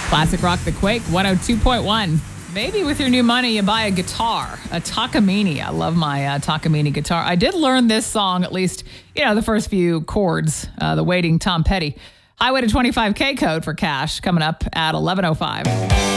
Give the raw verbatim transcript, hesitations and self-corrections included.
Classic Rock The Quake, one oh two point one. Maybe with your new money, you buy a guitar, a Takamine. I love my uh, Takamine guitar. I did learn this song, at least, you know, the first few chords, uh, the Waiting Tom Petty. Highway to twenty-five K code for cash coming up at eleven oh five.